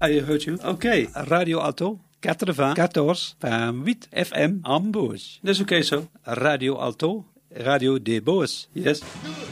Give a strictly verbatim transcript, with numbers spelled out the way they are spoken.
I heard you. Okay. Radio Alto, quatre-vingts, quatorze, vingt-huit F M, Ambos. That's okay, so. Radio Alto, Radio des Bois. Yes.